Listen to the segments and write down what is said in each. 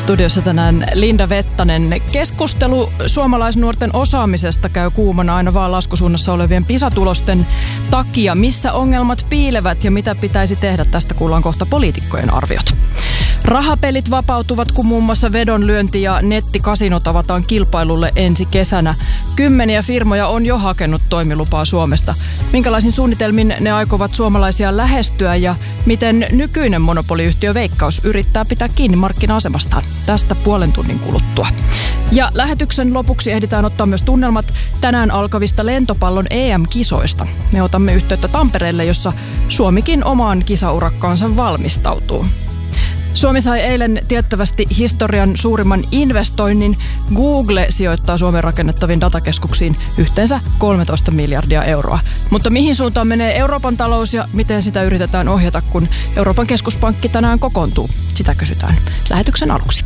Studiossa tänään Linda Vettanen. Keskustelu suomalaisnuorten osaamisesta käy kuumana aina vaan laskusuunnassa olevien PISA-tulosten takia. Missä ongelmat piilevät ja mitä pitäisi tehdä? Tästä kuullaan kohta poliitikkojen arviot. Rahapelit vapautuvat, kun muun muassa vedonlyönti ja nettikasinot avataan kilpailulle ensi kesänä. Kymmeniä firmoja on jo hakenut toimilupaa Suomesta. Minkälaisin suunnitelmin ne aikovat suomalaisia lähestyä ja miten nykyinen monopoliyhtiö Veikkaus yrittää pitää kiinni markkina-asemastaan? Tästä puolen tunnin kuluttua. Ja lähetyksen lopuksi ehditään ottaa myös tunnelmat tänään alkavista lentopallon EM-kisoista. Me otamme yhteyttä Tampereelle, jossa Suomikin omaan kisaurakkaansa valmistautuu. Suomi sai eilen tiettävästi historian suurimman investoinnin. Google sijoittaa Suomen rakennettaviin datakeskuksiin yhteensä 13 miljardia euroa. Mutta mihin suuntaan menee Euroopan talous ja miten sitä yritetään ohjata, kun Euroopan keskuspankki tänään kokoontuu? Sitä kysytään lähetyksen aluksi.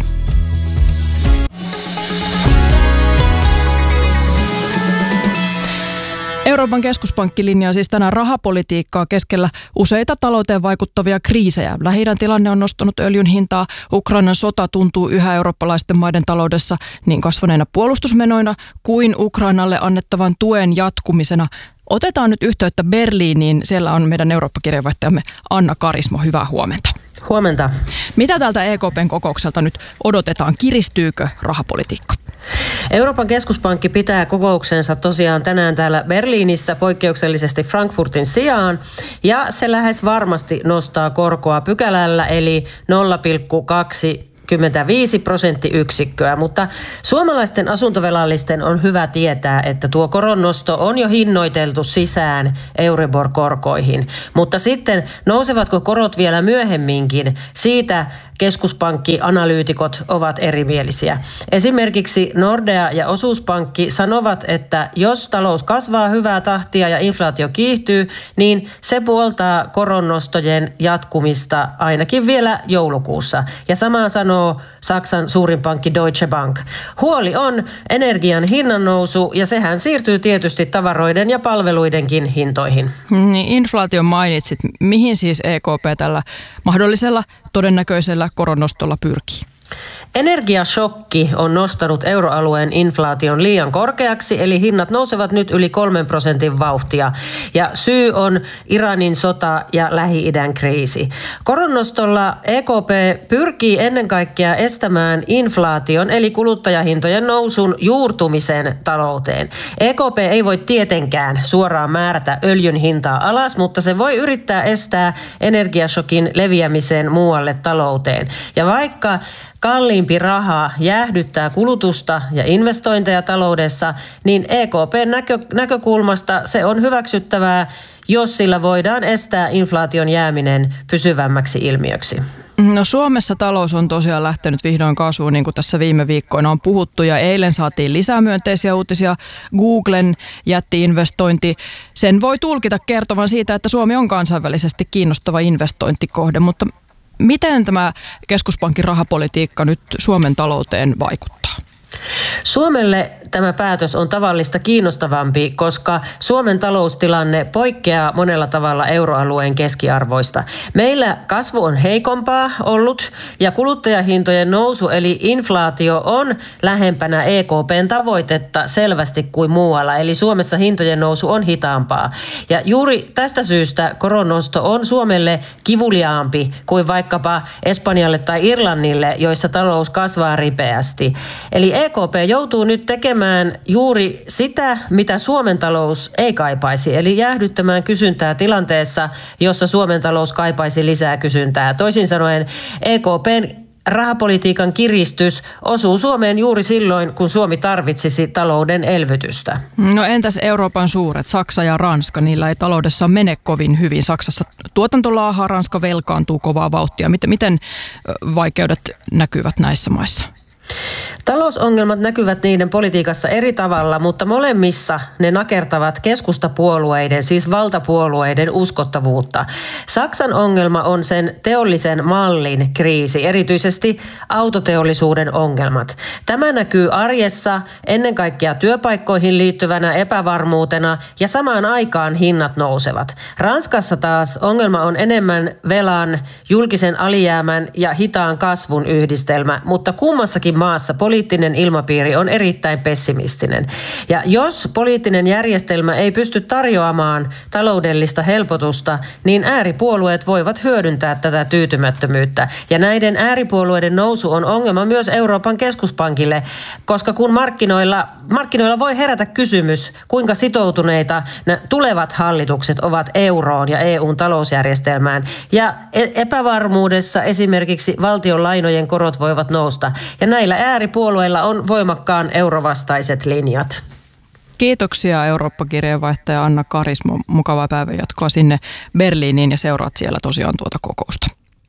Euroopan keskuspankki linjaa siis tänään rahapolitiikkaa keskellä useita talouteen vaikuttavia kriisejä. Lähi-idän tilanne on nostanut öljyn hintaa. Ukrainan sota tuntuu yhä eurooppalaisten maiden taloudessa niin kasvaneina puolustusmenoina kuin Ukrainalle annettavan tuen jatkumisena. Otetaan nyt yhteyttä Berliiniin. Siellä on meidän Eurooppa-kirjeenvaihtajamme Anna Karismo. Hyvää huomenta. Huomenta. Mitä tältä EKPn kokoukselta nyt odotetaan? Kiristyykö rahapolitiikka? Euroopan keskuspankki pitää kokouksensa tosiaan tänään täällä Berliinissä poikkeuksellisesti Frankfurtin sijaan. Ja se lähes varmasti nostaa korkoa pykälällä eli 0,25 prosenttiyksikköä, mutta suomalaisten asuntovelallisten on hyvä tietää, että tuo koronnosto on jo hinnoiteltu sisään Euribor-korkoihin. Mutta sitten nousevatko korot vielä myöhemminkin, siitä keskuspankkianalyytikot ovat erimielisiä. Esimerkiksi Nordea ja Osuuspankki sanovat, että jos talous kasvaa hyvää tahtia ja inflaatio kiihtyy, niin se puoltaa koronnostojen jatkumista ainakin vielä joulukuussa. Ja samaa sanoo Saksan suurin pankki Deutsche Bank. Huoli on energian hinnannousu ja sehän siirtyy tietysti tavaroiden ja palveluidenkin hintoihin. Inflaation mainitsit. Mihin siis EKP tällä mahdollisella todennäköisellä koronnostolla pyrkii? Energiashokki on nostanut euroalueen inflaation liian korkeaksi, eli hinnat nousevat nyt yli 3% vauhtia. Ja syy on Iranin sota ja Lähi-idän kriisi. Koronnostolla EKP pyrkii ennen kaikkea estämään inflaation, eli kuluttajahintojen nousun juurtumisen talouteen. EKP ei voi tietenkään suoraan määrätä öljyn hintaa alas, mutta se voi yrittää estää energiashokin leviämisen muualle talouteen. Ja vaikka kalliimpi raha jäähdyttää kulutusta ja investointeja taloudessa, niin EKPn näkökulmasta se on hyväksyttävää, jos sillä voidaan estää inflaation jääminen pysyvämmäksi ilmiöksi. No Suomessa talous on tosiaan lähtenyt vihdoin kasvuun, niin kuin tässä viime viikkoina on puhuttu, ja eilen saatiin lisää myönteisiä uutisia. Googlen jätti-investointi, sen voi tulkita kertovan siitä, että Suomi on kansainvälisesti kiinnostava investointikohde, mutta miten tämä keskuspankin rahapolitiikka nyt Suomen talouteen vaikuttaa? Suomelle tämä päätös on tavallista kiinnostavampi, koska Suomen taloustilanne poikkeaa monella tavalla euroalueen keskiarvoista. Meillä kasvu on heikompaa ollut ja kuluttajahintojen nousu eli inflaatio on lähempänä EKPn tavoitetta selvästi kuin muualla. Eli Suomessa hintojen nousu on hitaampaa. Ja juuri tästä syystä koronnosto on Suomelle kivuliaampi kuin vaikkapa Espanjalle tai Irlannille, joissa talous kasvaa ripeästi. Eli EKP joutuu nyt tekemään juuri sitä, mitä Suomen talous ei kaipaisi, eli jäähdyttämään kysyntää tilanteessa, jossa Suomen talous kaipaisi lisää kysyntää. Toisin sanoen EKPn rahapolitiikan kiristys osuu Suomeen juuri silloin, kun Suomi tarvitsisi talouden elvytystä. No entäs Euroopan suuret, Saksa ja Ranska, niillä ei taloudessa mene kovin hyvin. Saksassa tuotanto laahaa, Ranska velkaantuu kovaa vauhtia. Miten vaikeudet näkyvät näissä maissa? Talousongelmat näkyvät niiden politiikassa eri tavalla, mutta molemmissa ne nakertavat keskustapuolueiden, siis valtapuolueiden uskottavuutta. Saksan ongelma on sen teollisen mallin kriisi, erityisesti autoteollisuuden ongelmat. Tämä näkyy arjessa ennen kaikkea työpaikkoihin liittyvänä epävarmuutena ja samaan aikaan hinnat nousevat. Ranskassa taas ongelma on enemmän velan, julkisen alijäämän ja hitaan kasvun yhdistelmä, mutta kummassakin maassa poliittinen ilmapiiri on erittäin pessimistinen. Ja jos poliittinen järjestelmä ei pysty tarjoamaan taloudellista helpotusta, niin ääripuolueet voivat hyödyntää tätä tyytymättömyyttä. Ja näiden ääripuolueiden nousu on ongelma myös Euroopan keskuspankille, koska kun markkinoilla voi herätä kysymys, kuinka sitoutuneita tulevat hallitukset ovat euroon ja EUn talousjärjestelmään. Ja epävarmuudessa esimerkiksi valtion lainojen korot voivat nousta. Ja näillä ääripuolueilla on voimakkaan eurovastaiset linjat. Kiitoksia Eurooppa-kirjeenvaihtaja Anna Karismo. Mukavaa päivänjatkoa sinne Berliiniin ja seuraat siellä tosiaan tuota kokousta.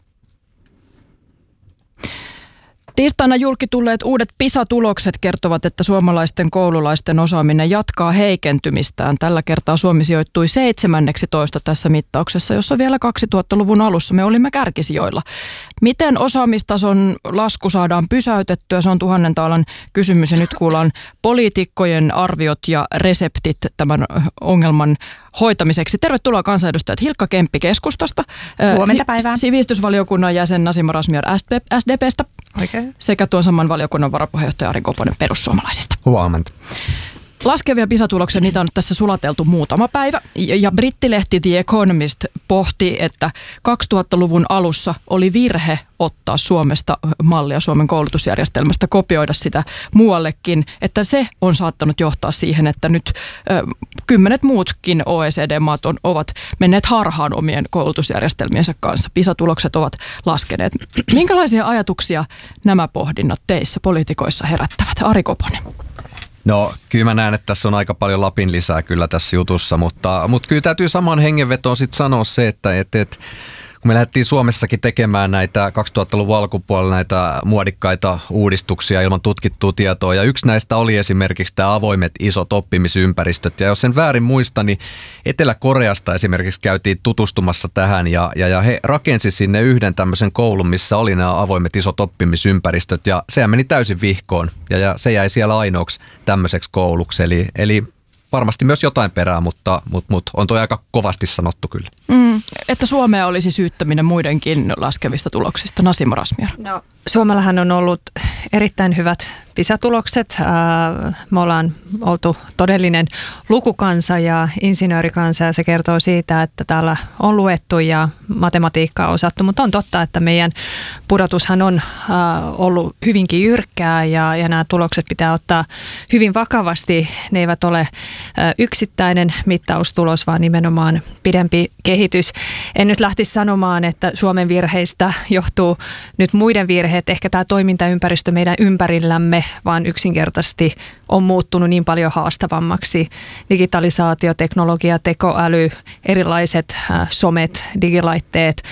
Tiistaina julki tulleet uudet PISA-tulokset kertovat, että suomalaisten koululaisten osaaminen jatkaa heikentymistään. Tällä kertaa Suomi sijoittui 17 tässä mittauksessa, jossa vielä 2000-luvun alussa me olimme kärkisijoilla. Miten osaamistason lasku saadaan pysäytettyä? Se on 1000 taalan kysymys ja nyt kuullaan poliitikkojen arviot ja reseptit tämän ongelman hoitamiseksi. Tervetuloa kansanedustajat Hilkka Kemppi keskustasta. Huomenta päivää. Sivistysvaliokunnan jäsen Nasima Razmyar SDP:stä. Oikein. Sekä tuon saman valiokunnan varapuheenjohtaja Ari Koponen perussuomalaisista. Huomenta. Laskevia PISA-tuloksia, niitä on tässä sulateltu muutama päivä. Ja brittilehti The Economist pohti, että 2000-luvun alussa oli virhe ottaa Suomesta mallia Suomen koulutusjärjestelmästä, kopioida sitä muuallekin. Että se on saattanut johtaa siihen, että nyt 10 muutkin OECD-maat ovat menneet harhaan omien koulutusjärjestelmiensä kanssa. PISA-tulokset ovat laskeneet. Minkälaisia ajatuksia nämä pohdinnat teissä poliitikoissa herättävät? Ari Koponen. No kyllä mä näen, että tässä on aika paljon Lapin lisää kyllä tässä jutussa, mutta kyllä täytyy samaan hengenvetoon sitten sanoa se, että kun me lähdettiin Suomessakin tekemään näitä 2000-luvun alkupuolella näitä muodikkaita uudistuksia ilman tutkittua tietoa, ja yksi näistä oli esimerkiksi tämä avoimet isot oppimisympäristöt, ja jos sen väärin muista, niin Etelä-Koreasta esimerkiksi käytiin tutustumassa tähän, ja he rakensi sinne yhden tämmöisen koulun, missä oli nämä avoimet isot oppimisympäristöt, ja sehän meni täysin vihkoon, ja se jäi siellä ainoaksi tämmöiseksi kouluksi, eli varmasti myös jotain perää, mutta on toi aika kovasti sanottu kyllä. Että Suomea olisi syyttäminen muidenkin laskevista tuloksista. Nasima Razmyar. No, Suomellahan on ollut erittäin hyvät PISA-tulokset. Me ollaan oltu todellinen lukukansa ja insinöörikansa ja se kertoo siitä, että täällä on luettu ja matematiikkaa osattu, mutta on totta, että meidän pudotushan on ollut hyvinkin jyrkkää ja nämä tulokset pitää ottaa hyvin vakavasti. Ne eivät ole yksittäinen mittaustulos, vaan nimenomaan pidempi kehitys. En nyt lähtisi sanomaan, että Suomen virheistä johtuu nyt muiden virheet, ehkä tämä toimintaympäristö meidän ympärillämme, vaan yksinkertaisesti on muuttunut niin paljon haastavammaksi. Digitalisaatio, teknologia, tekoäly, erilaiset somet, digilaitteet,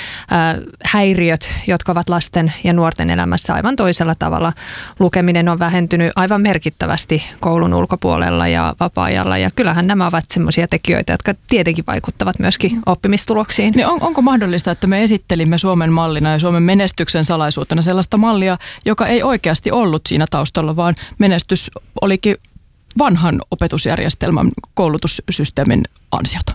häiriöt, jotka ovat lasten ja nuorten elämässä aivan toisella tavalla. Lukeminen on vähentynyt aivan merkittävästi koulun ulkopuolella ja vapaa-ajalla ja kyllähän nämä ovat semmoisia tekijöitä, jotka tietenkin vaikuttavat myöskin oppimistuloksiin. Niin onko mahdollista, että me esittelimme Suomen mallina ja Suomen menestyksen salaisuutena sellaista mallia, joka ei oikeasti ollut siinä taustalla, vaan menestys olikin vanhan opetusjärjestelmän koulutussysteemin ansiota?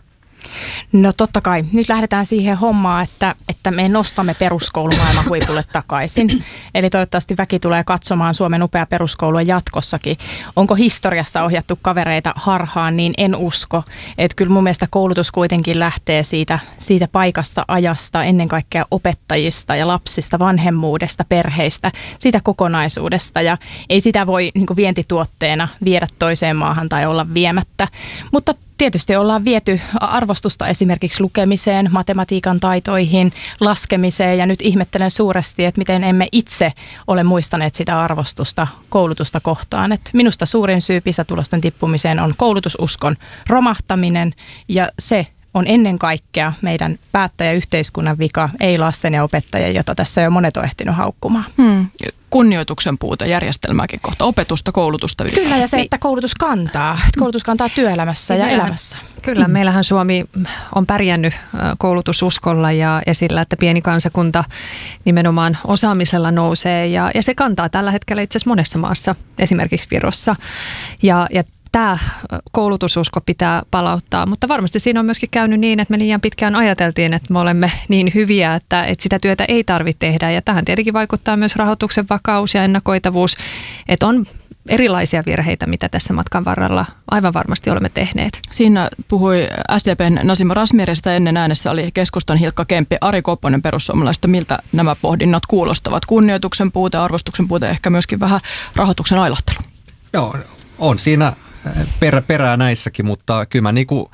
No totta kai. Nyt lähdetään siihen hommaan, että me nostamme peruskoulumaailman huipulle takaisin. Eli toivottavasti väki tulee katsomaan Suomen upea peruskoulua jatkossakin. Onko historiassa ohjattu kavereita harhaan, niin en usko. Että kyllä mun mielestä koulutus kuitenkin lähtee siitä paikasta, ajasta, ennen kaikkea opettajista ja lapsista, vanhemmuudesta, perheistä, siitä kokonaisuudesta. Ja ei sitä voi niin kuin vientituotteena viedä toiseen maahan tai olla viemättä. Mutta tietysti ollaan viety arvostusta esimerkiksi lukemiseen, matematiikan taitoihin, laskemiseen ja nyt ihmettelen suuresti, että miten emme itse ole muistaneet sitä arvostusta koulutusta kohtaan. Et minusta suurin syy PISA-tulosten tippumiseen on koulutususkon romahtaminen ja se on ennen kaikkea meidän päättäjäyhteiskunnan vika, ei lasten ja opettajien, jota tässä jo monet on ehtinyt haukkumaan. Kunnioituksen puute järjestelmääkin kohta, opetusta, koulutusta. Kyllä, ja se, että koulutus kantaa työelämässä ja elämässä. Kyllä, meillähän Suomi on pärjännyt koulutususkolla ja sillä, että pieni kansakunta nimenomaan osaamisella nousee ja se kantaa tällä hetkellä itse asiassa monessa maassa, esimerkiksi Virossa. Ja tämä koulutususko pitää palauttaa, mutta varmasti siinä on myöskin käynyt niin, että me liian pitkään ajateltiin, että me olemme niin hyviä, että sitä työtä ei tarvitse tehdä. Ja tähän tietenkin vaikuttaa myös rahoituksen vakaus ja ennakoitavuus, että on erilaisia virheitä, mitä tässä matkan varrella aivan varmasti olemme tehneet. Siinä puhui SDP:n Nasima Razmyarista, ennen äänessä oli keskustan Hilkka Kemppi, Ari Koponen perussuomalaisista. Miltä nämä pohdinnat kuulostavat? Kunnioituksen puute, arvostuksen puute, ehkä myöskin vähän rahoituksen ailahtelu. Joo, on siinä perää näissäkin, mutta kyllä mä niinku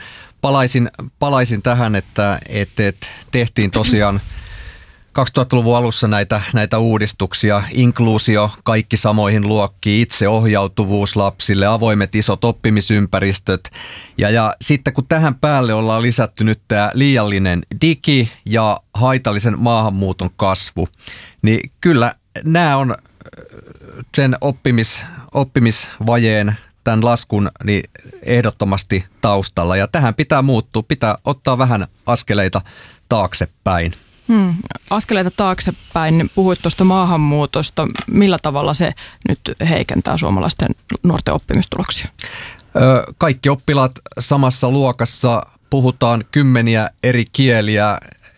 palaisin tähän, että tehtiin tosiaan 2000-luvun alussa näitä uudistuksia, inkluusio, kaikki samoihin luokkiin, itseohjautuvuus lapsille, avoimet isot oppimisympäristöt. Ja sitten kun tähän päälle ollaan lisätty nyt tämä liiallinen digi ja haitallisen maahanmuuton kasvu, niin kyllä nämä on sen oppimisvajeen, tämän laskun niin ehdottomasti taustalla. Ja tähän pitää muuttua, pitää ottaa vähän askeleita taaksepäin. Askeleita taaksepäin, puhuit tuosta maahanmuutosta. Millä tavalla se nyt heikentää suomalaisten nuorten oppimistuloksia? Kaikki oppilaat samassa luokassa, puhutaan 10 eri kieliä.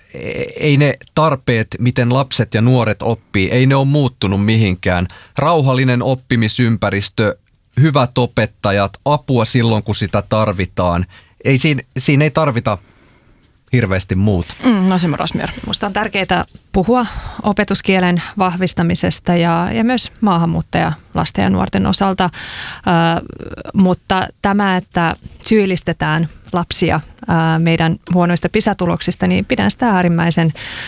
Ei ne tarpeet, miten lapset ja nuoret oppii, ei ne ole muuttunut mihinkään. Rauhallinen oppimisympäristö, hyvät opettajat, apua silloin kun sitä tarvitaan. Siinä ei tarvita hirveästi muuta. Nasima Razmyar. Minusta on tärkeää puhua opetuskielen vahvistamisesta ja myös maahanmuuttajalasten ja nuorten osalta, mutta tämä, että syyllistetään lapsia meidän huonoista PISA-tuloksista, niin pidän sitä äärimmäisen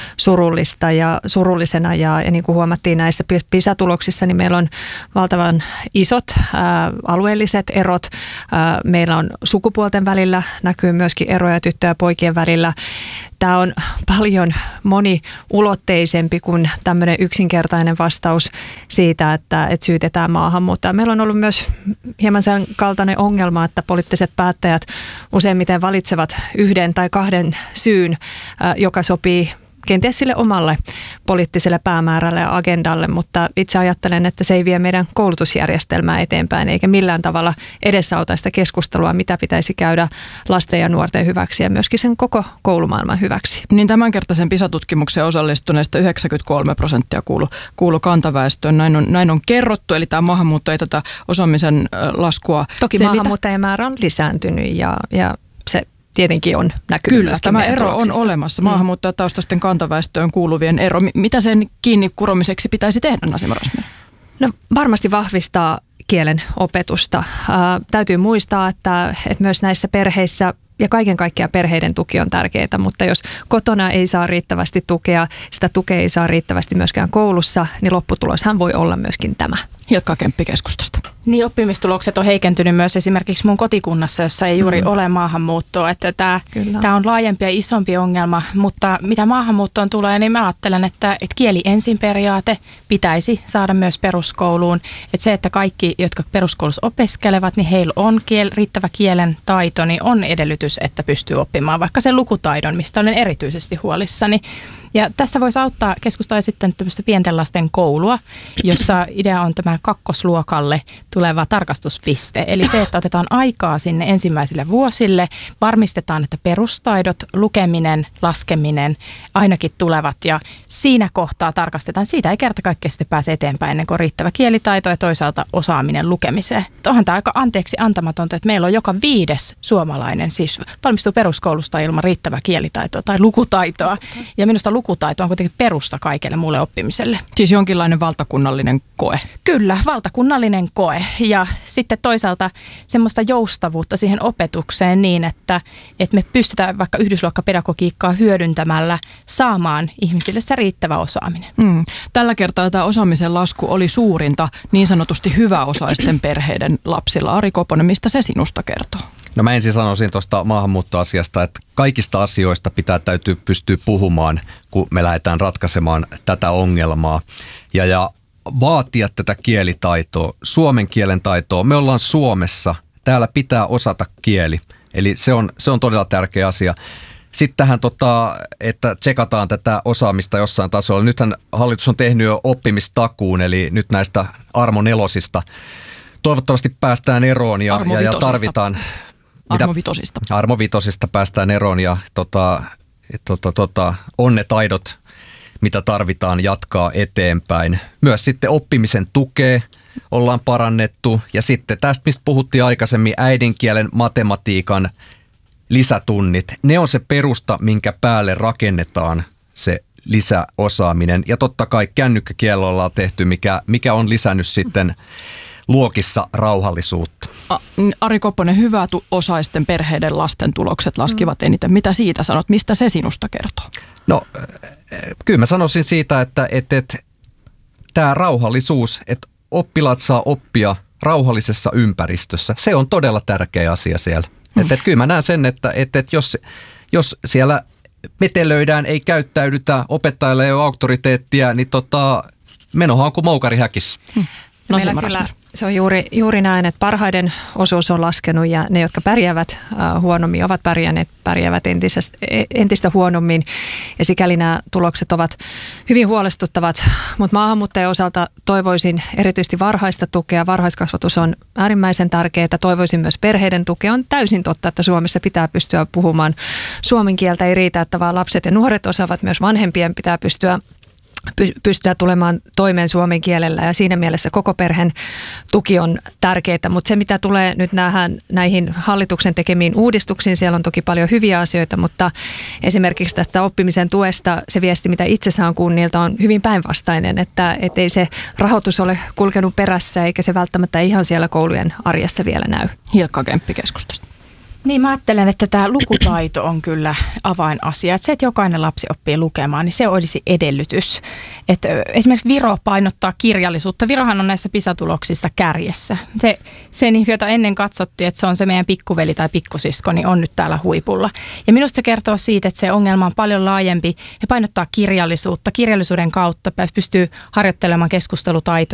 surullisena ja niin kuin huomattiin näissä PISA-tuloksissa, niin meillä on valtavan isot alueelliset erot. Meillä on sukupuolten välillä, näkyy myöskin eroja tyttöjen ja poikien välillä. Tämä on paljon moniulotteisempi kuin tämmöinen yksinkertainen vastaus siitä, että syytetään maahanmuuttoa. Meillä on ollut myös hieman sen kaltainen ongelma, että poliittiset päättäjät useimmiten valitsevat yhden tai kahden syyn, joka sopii kenties sille omalle poliittiselle päämäärälle ja agendalle, mutta itse ajattelen, että se ei vie meidän koulutusjärjestelmää eteenpäin eikä millään tavalla edesauta sitä keskustelua, mitä pitäisi käydä lasten ja nuorten hyväksi ja myöskin sen koko koulumaailman hyväksi. Niin tämänkertaisen PISA-tutkimukseen osallistuneista 93% kuulu kantaväestöön. Näin on kerrottu, eli tämä maahanmuutto ei tätä osaamisen laskua Toki maahanmuuttajien määrä on lisääntynyt ja se tietenkin on näkynyt. Kyllä, tämä ero on olemassa. Maahanmuuttajataustaisten kantaväestöön kuuluvien ero. Mitä sen kiinni kuromiseksi pitäisi tehdä, Nasima Razmyar? No varmasti vahvistaa kielen opetusta. Täytyy muistaa, että myös näissä perheissä ja kaiken kaikkiaan perheiden tuki on tärkeää, mutta jos kotona ei saa riittävästi tukea, sitä tukea ei saa riittävästi myöskään koulussa, niin lopputuloshan voi olla myöskin tämä. Hilkka Kemppi keskustasta. Niin, oppimistulokset on heikentynyt myös esimerkiksi mun kotikunnassa, jossa ei juuri ole maahanmuuttoa. Että tämä on laajempi ja isompi ongelma, mutta mitä maahanmuuttoon tulee, niin mä ajattelen, että kieli ensin periaate pitäisi saada myös peruskouluun. Että se, että kaikki, jotka peruskoulussa opiskelevat, niin heillä on riittävä kielen taito, niin on edellytys, että pystyy oppimaan vaikka sen lukutaidon, mistä olen erityisesti huolissani. Ja tässä voisi auttaa, keskustaa sitten tämmöistä pienten lasten koulua, jossa idea on tämä kakkosluokalle tuleva tarkastuspiste. Eli se, että otetaan aikaa sinne ensimmäisille vuosille, varmistetaan, että perustaidot, lukeminen, laskeminen ainakin tulevat ja siinä kohtaa tarkastetaan. Siitä ei kerta kaikkiaan sitten pääse eteenpäin ennen kuin on riittävä kielitaito ja toisaalta osaaminen lukemiseen. Onhan tämä aika anteeksi antamatonta, että meillä on joka 5. suomalainen siis valmistuu peruskoulusta ilman riittävää kielitaitoa tai lukutaitoa. Ja minusta lukutaito on kuitenkin perusta kaikelle muulle oppimiselle. Siis jonkinlainen valtakunnallinen koe. Kyllä, valtakunnallinen koe ja sitten toisaalta semmoista joustavuutta siihen opetukseen niin, että me pystytään vaikka yhdysluokkapedagogiikkaa hyödyntämällä saamaan ihmisille se riittävä osaaminen. Tällä kertaa tämä osaamisen lasku oli suurinta niin sanotusti hyväosaisten perheiden lapsilla. Ari Koponen, mistä se sinusta kertoo? No mä ensin sanoisin tuosta maahanmuuttoasiasta, että kaikista asioista täytyy pystyä puhumaan, kun me lähdetään ratkaisemaan tätä ongelmaa. Ja vaatia tätä kielitaitoa, suomen kielen taitoa. Me ollaan Suomessa, täällä pitää osata kieli, eli se on todella tärkeä asia. Sitten tähän, että tsekataan tätä osaamista jossain tasolla. Nythän hallitus on tehnyt jo oppimistakuun, eli nyt näistä armonelosista. Toivottavasti päästään eroon ja tarvitaan... Armovitosista päästään eroon ja onnetaidot, mitä tarvitaan jatkaa eteenpäin. Myös sitten oppimisen tukea ollaan parannettu ja sitten tästä, mistä puhuttiin aikaisemmin, äidinkielen, matematiikan lisätunnit. Ne on se perusta, minkä päälle rakennetaan se lisäosaaminen. Ja totta kai kännykkäkielellä ollaan tehty, mikä on lisännyt sitten luokissa rauhallisuutta. Ari Kopponen, hyväosaisten perheiden lasten tulokset laskivat eniten. Mitä siitä sanot? Mistä se sinusta kertoo? No, kyllä mä sanoisin siitä, että tämä rauhallisuus, että oppilaat saa oppia rauhallisessa ympäristössä, se on todella tärkeä asia siellä. Että kyllä mä näen sen, että jos siellä metelöidään, ei käyttäydytä, opettajalla ei ole auktoriteettia, niin menohan on kuin moukari häkissä. Kyllä, se on juuri näin, että parhaiden osuus on laskenut ja ne, jotka pärjäävät huonommin, ovat pärjäävät entistä huonommin. Ja sikäli nämä tulokset ovat hyvin huolestuttavat, mutta maahanmuuttajien osalta toivoisin erityisesti varhaista tukea. Varhaiskasvatus on äärimmäisen tärkeää. Toivoisin myös perheiden tukea. On täysin totta, että Suomessa pitää pystyä puhumaan suomen kieltä. Ei riitä, että vaan lapset ja nuoret osaavat, myös vanhempien pitää pystyä tulemaan toimeen suomen kielellä ja siinä mielessä koko perheen tuki on tärkeää, mutta se mitä tulee nyt näihin hallituksen tekemiin uudistuksiin, siellä on toki paljon hyviä asioita, mutta esimerkiksi tästä oppimisen tuesta se viesti, mitä itse saan kunnilta, on hyvin päinvastainen, että ei se rahoitus ole kulkenut perässä eikä se välttämättä ihan siellä koulujen arjessa vielä näy. Hilkka Kemppi keskustasta. Niin mä ajattelen, että tämä lukutaito on kyllä avainasia. Että se, että jokainen lapsi oppii lukemaan, niin se olisi edellytys. Että esimerkiksi Viro painottaa kirjallisuutta. Virohan on näissä PISA-tuloksissa kärjessä. Se jota ennen katsottiin, että se on se meidän pikkuveli tai pikkusisko, niin on nyt täällä huipulla. Ja minusta se kertoo siitä, että se ongelma on paljon laajempi ja painottaa kirjallisuutta. Kirjallisuuden kautta pystyy harjoittelemaan keskustelutaitoja